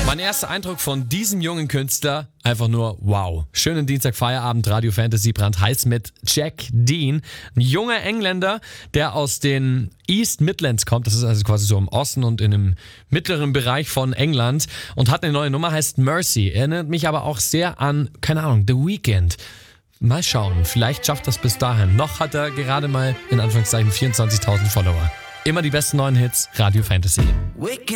Mein erster Eindruck von diesem jungen Künstler, einfach nur wow. Schönen Dienstagfeierabend, Radio Fantasy brandheiß mit Jack Dean. Ein junger Engländer, der aus den East Midlands kommt. Das ist also quasi so im Osten und in dem mittleren Bereich von England. Und hat eine neue Nummer, heißt Mercy. Erinnert mich aber auch sehr an, keine Ahnung, The Weeknd. Mal schauen, vielleicht schafft das bis dahin. Noch hat er gerade mal, in Anführungszeichen, 24.000 Follower. Immer die besten neuen Hits, Radio Fantasy.